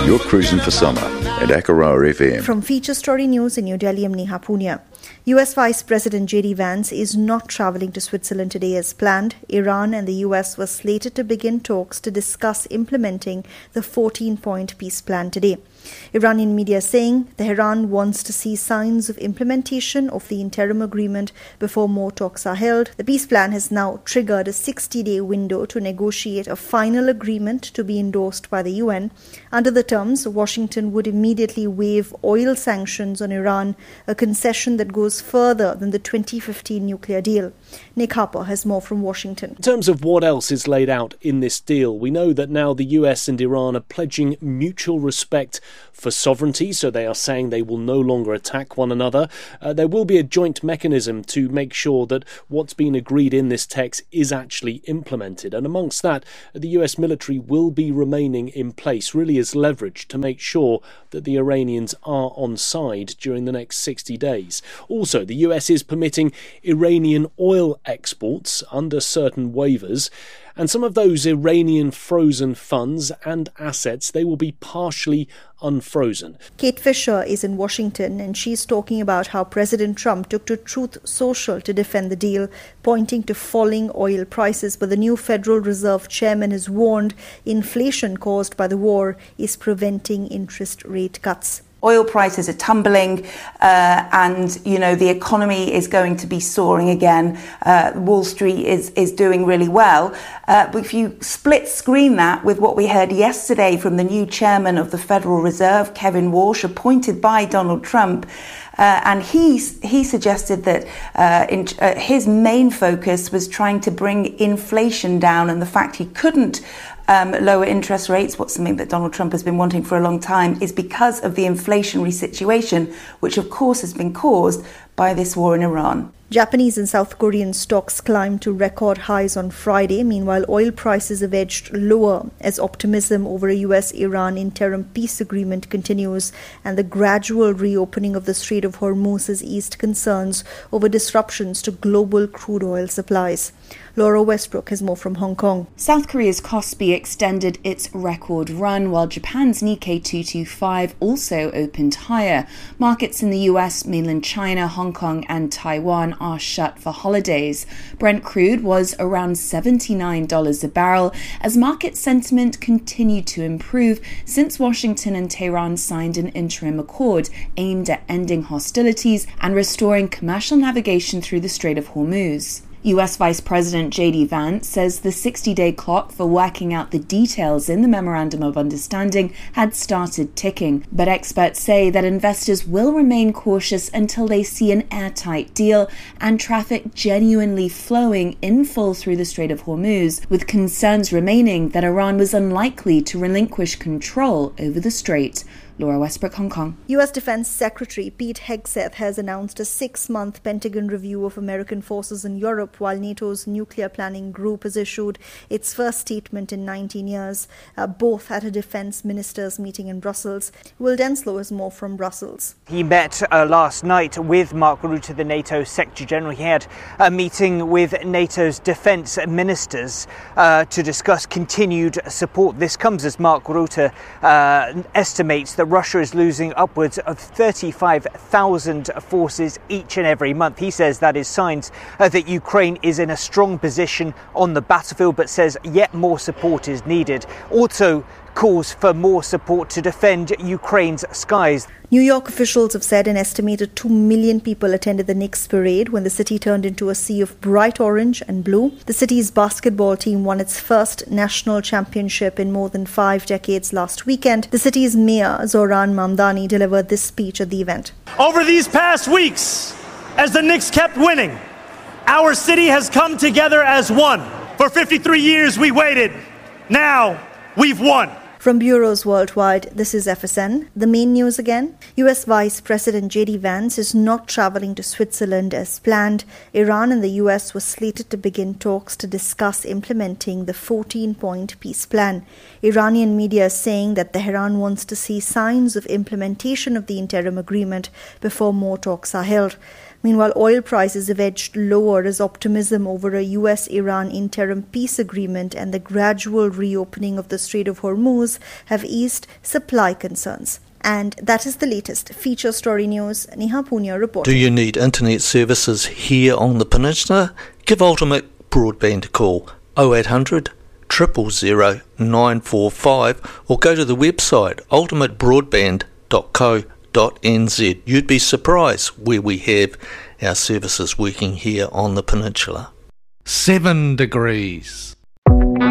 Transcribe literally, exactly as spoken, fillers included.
You're cruising for summer at Akarar F M. From Feature Story News in New Delhi, I'm Neha Punia. U S Vice President J D Vance is not travelling to Switzerland today as planned. Iran and the U S were slated to begin talks to discuss implementing the fourteen-point peace plan today. Iranian media saying Tehran wants to see signs of implementation of the interim agreement before more talks are held. The peace plan has now triggered a sixty-day window to negotiate a final agreement to be endorsed by the U N. Under the terms, Washington would immediately waive oil sanctions on Iran, a concession that goes further than the twenty fifteen nuclear deal. Nick Harper has more from Washington. In terms of what else is laid out in this deal, we know that now the U S and Iran are pledging mutual respect for sovereignty, so they are saying they will no longer attack one another. Uh, there will be a joint mechanism to make sure that what's been agreed in this text is actually implemented. And amongst that, the U S military will be remaining in place, really as leverage to make sure that the Iranians are on side during the next sixty days. Also, the U S is permitting Iranian oil exports under certain waivers. And some of those Iranian frozen funds and assets, they will be partially unfrozen. Kate Fisher is in Washington, and she's talking about how President Trump took to Truth Social to defend the deal, pointing to falling oil prices. But the new Federal Reserve chairman has warned inflation caused by the war is preventing interest rate cuts. Oil prices are tumbling uh, and, you know, the economy is going to be soaring again. Uh, Wall Street is, is doing really well. Uh, but if you split screen that with what we heard yesterday from the new chairman of the Federal Reserve, Kevin Walsh, appointed by Donald Trump, Uh, and he he suggested that uh, in, uh, his main focus was trying to bring inflation down, and the fact he couldn't um, lower interest rates, what's something that Donald Trump has been wanting for a long time, is because of the inflationary situation, which of course has been caused by this war in Iran. Japanese and South Korean stocks climbed to record highs on Friday. Meanwhile, oil prices have edged lower as optimism over a U S Iran interim peace agreement continues, and the gradual reopening of the Strait of Hormuz has eased concerns over disruptions to global crude oil supplies. Laura Westbrook has more from Hong Kong. South Korea's Kospi extended its record run, while Japan's Nikkei two twenty-five also opened higher. Markets in the U S, mainland China, Hong Kong and Taiwan are shut for holidays. Brent crude was around seventy-nine dollars a barrel as market sentiment continued to improve since Washington and Tehran signed an interim accord aimed at ending hostilities and restoring commercial navigation through the Strait of Hormuz. U S Vice President J D Vance says the sixty-day clock for working out the details in the Memorandum of Understanding had started ticking, but experts say that investors will remain cautious until they see an airtight deal and traffic genuinely flowing in full through the Strait of Hormuz, with concerns remaining that Iran was unlikely to relinquish control over the strait. Laura Westbrook, Hong Kong. U S Defense Secretary Pete Hegseth has announced a six-month Pentagon review of American forces in Europe, while NATO's nuclear planning group has issued its first statement in nineteen years, uh, both at a defense ministers' meeting in Brussels. Will Denslow has more from Brussels. He met uh, last night with Mark Rutte, the NATO Secretary-General. He had a meeting with NATO's defense ministers uh, to discuss continued support. This comes as Mark Rutte uh, estimates that Russia is losing upwards of thirty-five thousand forces each and every month. He says that is signs uh, that Ukraine is in a strong position on the battlefield, but says yet more support is needed. Also calls for more support to defend Ukraine's skies. New York officials have said an estimated two million people attended the Knicks parade when the city turned into a sea of bright orange and blue. The city's basketball team won its first national championship in more than five decades last weekend. The city's mayor, Zohran Mamdani, delivered this speech at the event. Over these past weeks, as the Knicks kept winning, our city has come together as one. For fifty-three years we waited. Now we've won. From bureaus worldwide, this is F S N. The main news again. U S Vice President J D Vance is not travelling to Switzerland as planned. Iran and the U S were slated to begin talks to discuss implementing the fourteen-point peace plan. Iranian media is saying that Tehran wants to see signs of implementation of the interim agreement before more talks are held. Meanwhile, oil prices have edged lower as optimism over a U S Iran interim peace agreement and the gradual reopening of the Strait of Hormuz have eased supply concerns. And that is the latest feature story news. Neha Punia reporting. Do you need internet services here on the peninsula? Give Ultimate Broadband a call oh eight hundred, zero zero zero, nine four five or go to the website ultimate broadband dot co dot n z. You'd be surprised where we have our services working here on the peninsula. Seven degrees.